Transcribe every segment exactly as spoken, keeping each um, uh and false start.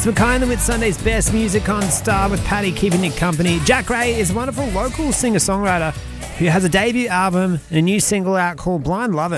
It's Mackay and the Whitsundays best music on Star with Paddy keeping you company. Jack Ray is a wonderful local singer-songwriter who has a debut album and a new single out called Blind Lovin'.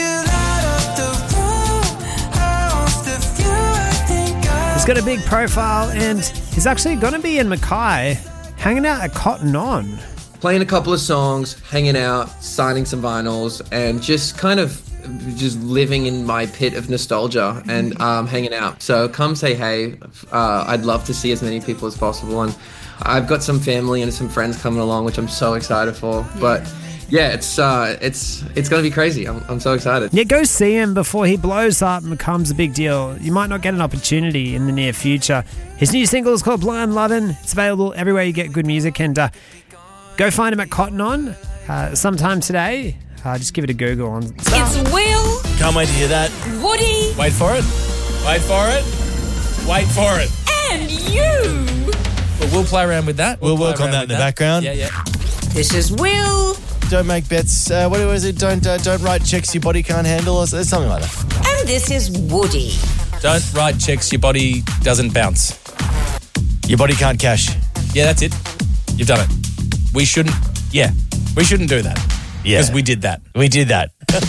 He's got a big profile and he's actually going to be in Mackay hanging out at Cotton On. Playing a couple of songs, hanging out, signing some vinyls, and just kind of just living in my pit of nostalgia and um, hanging out. So come say hey. Uh, I'd love to see as many people as possible. And I've got some family and some friends coming along, which I'm so excited for. Yeah. But yeah, it's uh, it's it's going to be crazy. I'm, I'm so excited. Yeah, go see him before he blows up and becomes a big deal. You might not get an opportunity in the near future. His new single is called Blind Lovin'. It's available everywhere you get good music. And uh, go find him at Cotton On uh, sometime today. Uh, just give it a Google. On it's Will. Can't wait to hear that. Woody. Wait for it. Wait for it. Wait for it. And you. Well, we'll play around with that. We'll, we'll work on that in the that. background. Yeah, yeah. This is Will. Don't make bets. Uh, what was it? Don't uh, don't write checks your body can't handle or something like that. And this is Woody. Don't write checks your body doesn't bounce. Your body can't cash. Yeah, that's it. You've done it. We shouldn't. Yeah, we shouldn't do that. Yeah, because we did that. We did that.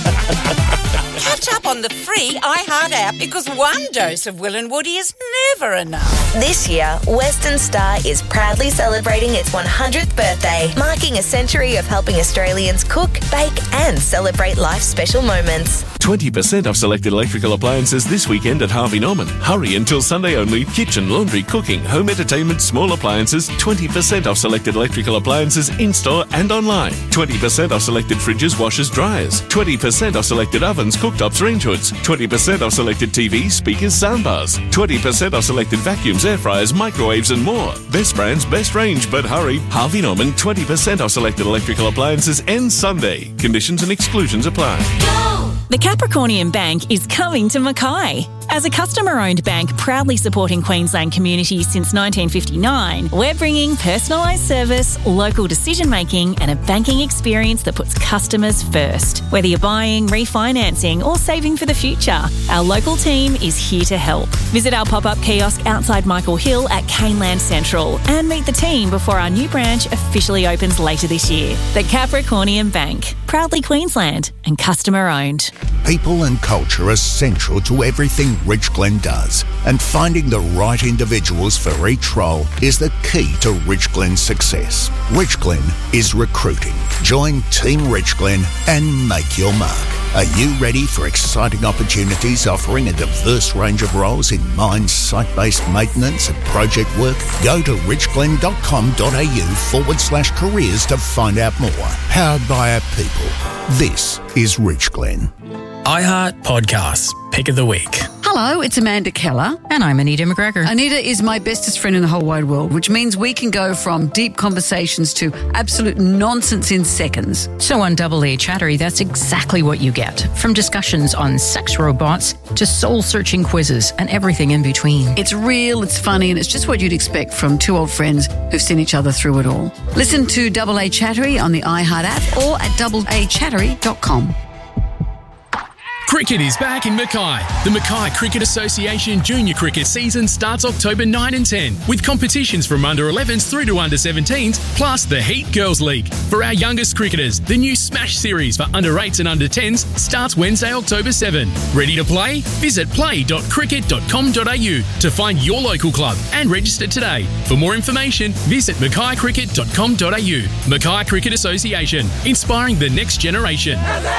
Catch up on the free iHeart app because one dose of Will and Woody is never enough. This year, Western Star is proudly celebrating its one hundredth birthday, marking a century of helping Australians cook, bake and celebrate life's special moments. twenty percent off selected electrical appliances this weekend at Harvey Norman. Hurry until Sunday only. Kitchen, laundry, cooking, home entertainment, small appliances. twenty percent off selected electrical appliances in-store and online. twenty percent off selected fridges, washers, dryers. twenty percent off selected ovens, cooktops, range hoods. twenty percent off selected T Vs, speakers, soundbars. twenty percent off selected vacuums, air fryers, microwaves and more. Best brands, best range, but hurry. Harvey Norman, twenty percent off selected electrical appliances ends Sunday. Conditions and exclusions apply. Go! The Capricornian Bank is coming to Mackay. As a customer-owned bank proudly supporting Queensland communities since nineteen fifty-nine, we're bringing personalised service, local decision-making and a banking experience that puts customers first. Whether you're buying, refinancing or saving for the future, our local team is here to help. Visit our pop-up kiosk outside Michael Hill at Caneland Central and meet the team before our new branch officially opens later this year. The Capricornian Bank, proudly Queensland and customer-owned. People and culture are central to everything Rich Glen does, and finding the right individuals for each role is the key to Rich Glen's success. Rich Glen is recruiting. Join Team Rich Glen and make your mark. Are you ready for exciting opportunities offering a diverse range of roles in mines, site-based maintenance and project work? Go to richglen.com.au forward slash careers to find out more. Powered by our people. This is Rich Glen. iHeart Podcasts, Pick of the Week. Hello, it's Amanda Keller. And I'm Anita McGregor. Anita is my bestest friend in the whole wide world, which means we can go from deep conversations to absolute nonsense in seconds. So on Double A Chattery, that's exactly what you get. From discussions on sex robots to soul-searching quizzes and everything in between. It's real, it's funny, and it's just what you'd expect from two old friends who've seen each other through it all. Listen to Double A Chattery on the iHeart app or at double a chattery dot com. Cricket is back in Mackay. The Mackay Cricket Association Junior Cricket season starts October ninth and tenth with competitions from under elevens through to under seventeens, plus the Heat Girls League. For our youngest cricketers, the new Smash series for under eights and under tens starts Wednesday, October seventh. Ready to play? Visit play dot cricket dot com dot a u to find your local club and register today. For more information, visit mackay cricket dot com dot a u. Mackay Cricket Association, inspiring the next generation.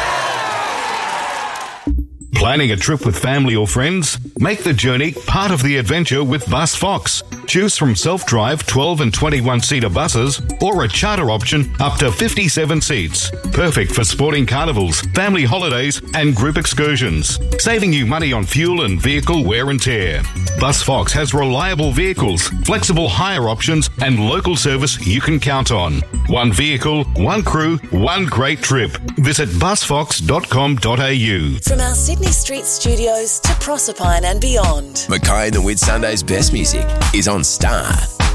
Planning a trip with family or friends? Make the journey part of the adventure with Bus Fox. Choose from self-drive twelve and twenty-one seater buses or a charter option up to fifty-seven seats. Perfect for sporting carnivals, family holidays and group excursions. Saving you money on fuel and vehicle wear and tear. Bus Fox has reliable vehicles, flexible hire options and local service you can count on. One vehicle, one crew, one great trip. Visit bus fox dot com dot a u. From our Sydney Street studios to Proserpine and beyond, Mackay and the Whitsundays best music is on Star.